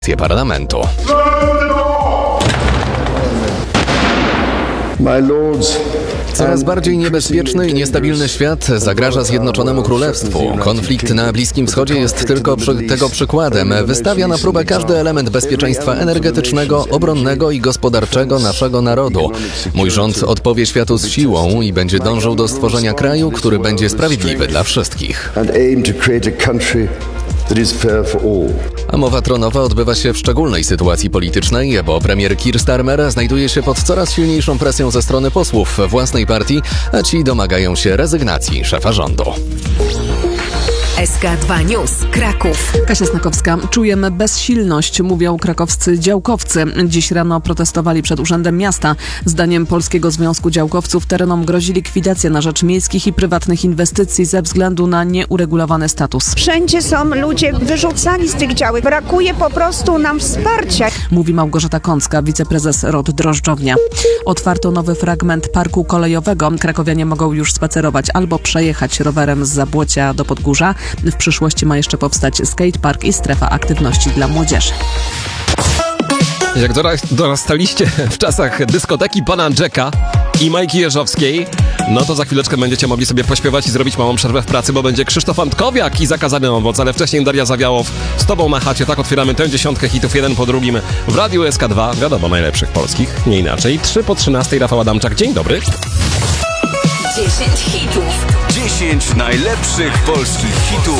Parlamentu. Coraz bardziej niebezpieczny i niestabilny świat zagraża Zjednoczonemu Królestwu. Konflikt na Bliskim Wschodzie jest tylko tego przykładem. Wystawia na próbę każdy element bezpieczeństwa energetycznego, obronnego i gospodarczego naszego narodu. Mój rząd odpowie światu z siłą i będzie dążył do stworzenia kraju, który będzie sprawiedliwy dla wszystkich. A mowa tronowa odbywa się w szczególnej sytuacji politycznej, bo premier Keir Starmer znajduje się pod coraz silniejszą presją ze strony posłów własnej partii, a ci domagają się rezygnacji szefa rządu. SK2 News, Kraków. Kasia Snakowska. Czujemy bezsilność, mówią krakowscy działkowcy. Dziś rano protestowali przed Urzędem Miasta. Zdaniem Polskiego Związku Działkowców terenom grozi likwidacja na rzecz miejskich i prywatnych inwestycji ze względu na nieuregulowany status. Wszędzie są ludzie wyrzucani z tych działek. Brakuje po prostu nam wsparcia. Mówi Małgorzata Kącka, wiceprezes ROT Drożdżownia. Otwarto nowy fragment parku kolejowego. Krakowianie mogą już spacerować albo przejechać rowerem z Zabłocia do Podgórza. W przyszłości ma jeszcze powstać skatepark i strefa aktywności dla młodzieży. Jak dorastaliście w czasach dyskoteki Pana Jacka i Majki Jeżowskiej, no to za chwileczkę będziecie mogli sobie pośpiewać i zrobić małą przerwę w pracy, bo będzie Krzysztof Antkowiak i Zakazany Owoc, ale wcześniej Daria Zawiałow z Tobą na chacie. Tak otwieramy tę dziesiątkę hitów jeden po drugim w Radiu SK2, wiadomo, najlepszych polskich, nie inaczej. 3 po 13, Rafał Adamczak, dzień dobry. 10 hitów. 10 najlepszych polskich hitów